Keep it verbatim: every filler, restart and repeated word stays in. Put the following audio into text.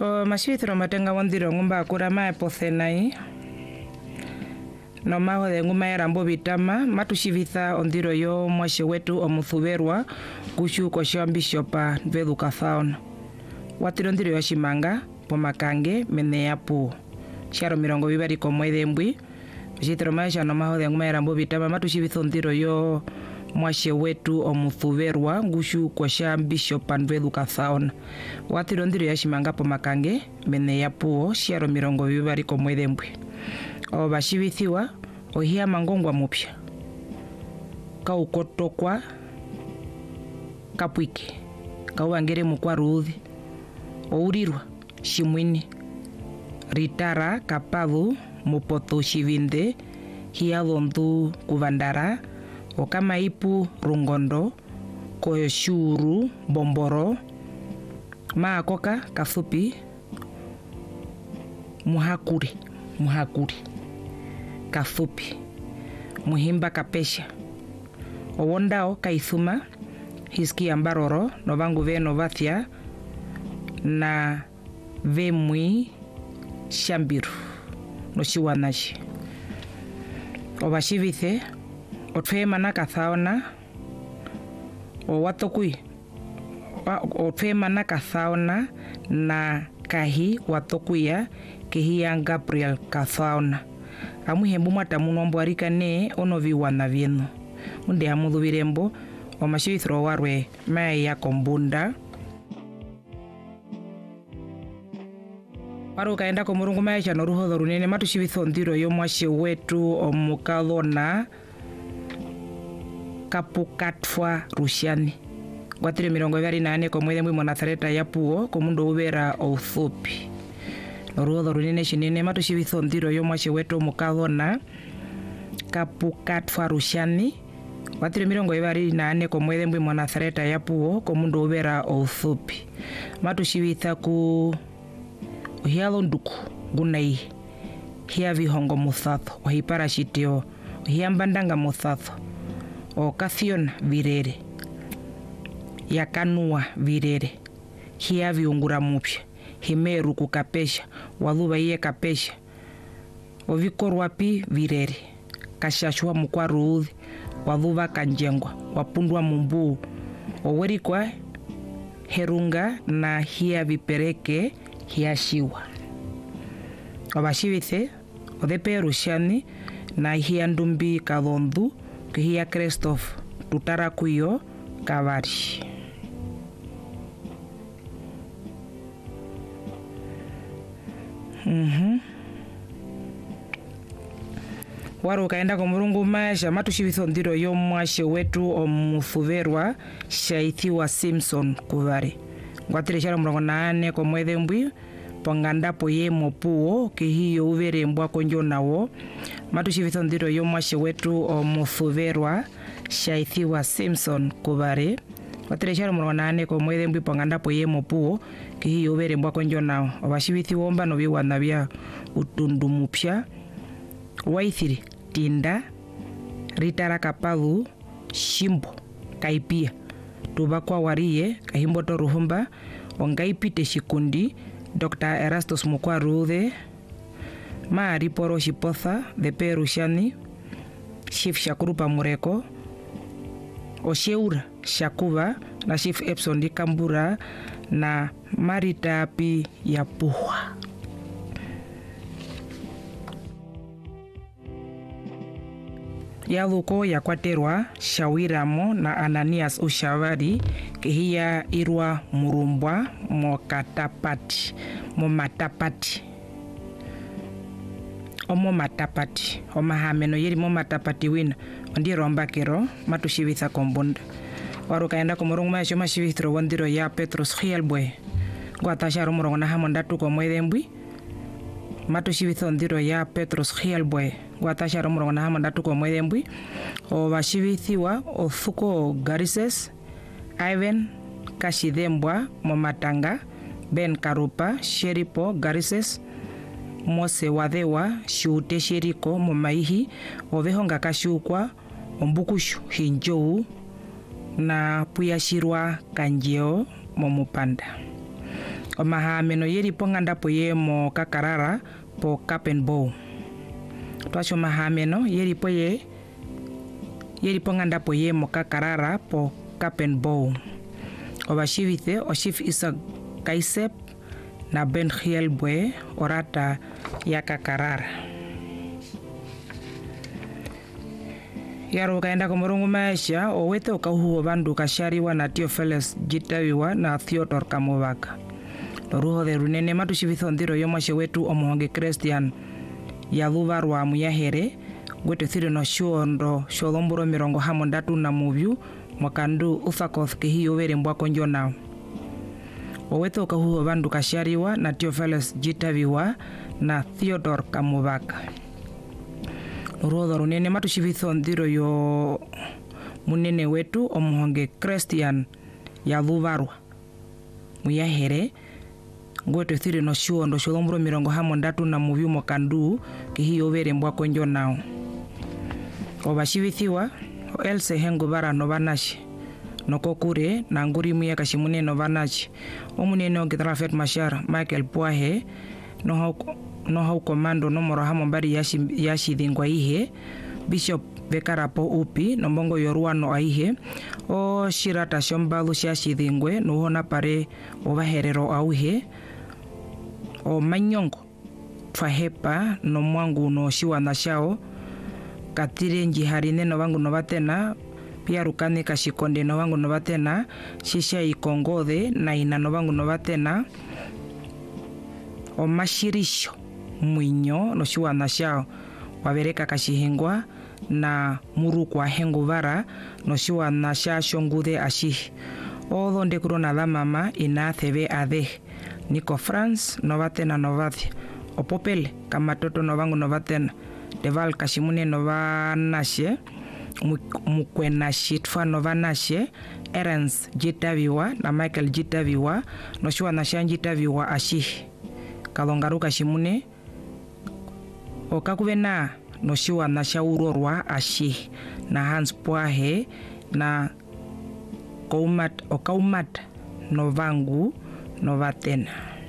O mashithiro matenga wandiro ngumba kurama epothenai. No maho de nguma era mbo bitama matushivitha ondiro yo mwashe wetu omuthuberwa kushu kosha bishopa veduka fauna. Watiro ndiro yo shimanga pomakange mene yapu. Sharo mirongo bibari komwede mbwi. Mashithiro maisha no maho de nguma era mbo bitama matushivitha ondiro yo mwashe wetu omuthuberwa ngushu kosha bishopa veduka fauna. Watiro ndiro yo shimanga pomakange mene yapu sharo mirongo bibari komwede mbwi. O bashibithiwa ohia mangongwa mupya ka ukotokwa kapwike ka wangere mukwa ruthi ourirwa shimwini ritara kapadu mupoto shivinde hia londu kuvandara okama ipu rungondo koyoshuru bomboro maakoka kafupi muhakuri muhakuri kafupi muhimba kapesha owondao kaithuma hiski ambaroro novangu ve novathia na vemwi shambiru no shiwanashi obashivithe otfe manaka thaona o watokui otfe manaka thaona na kahi watokuya kehia Gabriel kathaona amuhembu matamuno mbwarika ne onoviwana vyenu unde amudhubirembo omashithro warwe mai ya kombunda Waro kaenda ko murungu maisha no ruho runene matushivitho ndiro yo mwashe wetu omukadhona kapukatwa rushani Watire mirongo ibari nane ko mwede mwi monathareta yapuo ko mundo ubera outhupi Noruho runene shinene matushivitho ndiro yo mwashe wetu omukadhona kapukatwa rushani Watire mirongo ibari nane ko mwede mwi monathareta yapuo ko mundo ubera outhupi matushivitha ku Hialo nduku gunai hia vihongo muthatho o hiparashitio hia mbandanga muthatho o kathiona virere yakanua virere hia viungura mupya himeru kukapesha waluba iye kapesha o vikorwapi virere kashashwa mukwaruudhi waluba kanjengwa wapundwa mumbu o werikwa herunga na hia vipereke hiashiwa obashibithe odepe rushani na hia ndumbi kadondu hia Christophe tutarakuyo kavari mhm Waro kaenda ko murungu maisha matushibitho ndiro yo mwashe wetu omuthuberwa shaithiwa Simpson kuvari Watire shara mrongo nane ko mwede mbwi ponganda po ye mopuo kihiyo uvere mbwa konjo nawo matushivitho ndiro yo mwashe wetu omuthuberwa shaithiwa Simpson kubare Watire shara mrongo nane ko mwede mbwi ponganda po ye mopuo kihiyo uvere mbwa konjo nawo obashibithi womba no biwana bya utundu mupya waithiri tinda ritara kapadu shimbo kaipia tubakwa wariye kahimbo to ruhumba ongaipite shikundi Doctor Erastus Mukwarude Maari Poro Shipotha de Perushani Chief Shakuru Pamureko Osheura Shakuba na Chief Epson di Kambura na Maritapi ya Puhwa Yaluko ya kwaterwa Shawiramo na Ananias Ushavari kehia irwa murumbwa mokatapati momatapati omo matapati omahameno yeri mo matapati wina ondiro mbakero matushivitha kombunda Waro kaenda ko murungu maisha mashivithro wandiro ya Petros Hielbwe gwatasharo murongo na hamondatu ko mwede mbwi matushivitho ndiro ya Petros Hielbwe gwatasharo murongo na hamondatu ko mwede mbwi o bashivithiwa Othuko Garises Ivan Kashidembwa Momatanga Ben Karupa Sheripo Garises Mose Wadewa Shute Sheriko Momaihi Ovehonga Kashukwa Ombukushu Hinjou na Puyashirwa Kanjeo Momupanda o mahameno yeri ponganda po ye mo kakarara po Kapenbow. Tuasho mahameno yeri po ye yeri ponganda po ye mo kakarara po Kapenbow. O bashivite o Chief Isa Kaisep na Ben Hielbwe orata ya kakarara. Yaro kaenda komurungu maisha o wete okahuo bandu kashariwa na Theophilus Gitawiwa na Theodore Kamuvaka. Loruho de runene matushivitho ndiro yomashe wetu omuhonge Christian ya luvarwa muyahere gwete thire no shuondo sholomburo mirongo hamondatu na muvyu mwakandu ufakoth kihiyo were mbwako njona. Owete okahuo bandu kashariwa na Theophilus Gitawiwa na Theodore Kamuvaka. Loruho runene matushivitho ndiro yo munene wetu omuhonge Christian ya luvarwa muyahere ngote thire no shuondo sholomburo mirongo hamondatu na muvyu mwakandu kihiyo were mbwako njona. Obashivithiwa o Else Hengo bara no banashi nokokure na nguri muya kashimune no banashi omunene o Gitrafet Mashar Michael Puahe no hauko no hau komando no morohamo mbari yashi yashi dhingwa ihe Bishop Vekarapo upi no mbongo yoruano aihe o Shirata Shombalu shashi dhingwe no hona pare o baherero auhe o Manyongo Fahepa no mwangu no shiwana shao katire njiharine no wangu no batena pia rukane kashikonde no wangu no batena shisha ikongode na ina no wangu no batena o mashirisho mwinyo no shiwana shao wabereka kashihingwa na muru kwa hengu vara no shiwana sha shongude ashi o donde kurona la mama ina thebe ade Nico France no batena no bathi o popele kama toto no wangu no batena Deval kashimune no vanashe mukwena shitfa no vanashe Erens Gitawiwa na Michael Gitawiwa no shua na shan Gitawiwa ashi kalongaru kashimune okakuvena no shua na shaurorwa ashi na Hans Puahe na Kaumat okaumat no vangu no vatena.